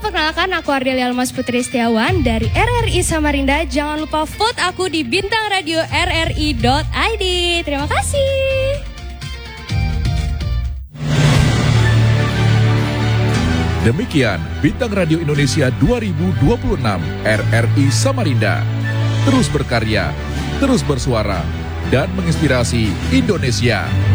perkenalkan aku Ardelia Almas Putri Setiawan dari RRI Samarinda. Jangan lupa vote aku di Bintang Radio RRI.id. Terima kasih. Demikian Bintang Radio Indonesia 2026 RRI Samarinda. Terus berkarya, terus bersuara, dan menginspirasi Indonesia.